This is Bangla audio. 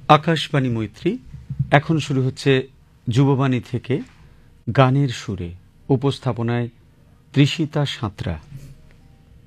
আকাশবাণী মৈত্রী। এখন শুরু হচ্ছে যুববাণী থেকে গানের সুরে, উপস্থাপনায় তৃষিতা সাঁতরা।